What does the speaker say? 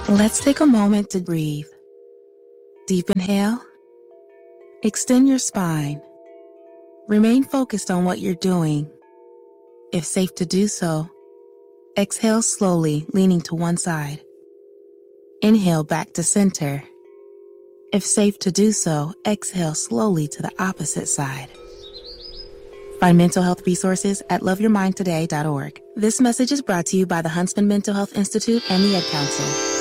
Let's take a moment to breathe. Deep inhale. Extend your spine. Remain focused on what you're doing. If safe to do so, exhale slowly, leaning to one side. Inhale back to center. If safe to do so, exhale slowly to the opposite side. Find mental health resources at loveyourmindtoday.org. This message is brought to you by the Huntsman Mental Health Institute and the Ad Council.